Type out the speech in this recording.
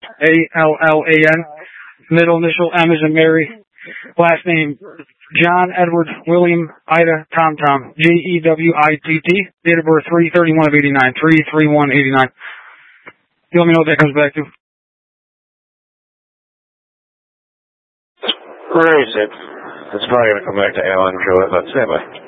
Allan. Middle initial M is in Mary. Last name John Edward William Ida Tom Tom. Jewitt. Date of birth 3/31 of 89. 3/31/89. You let me know what that comes back to. Where is it? It's probably going to come back to Alan Joe, but stand by.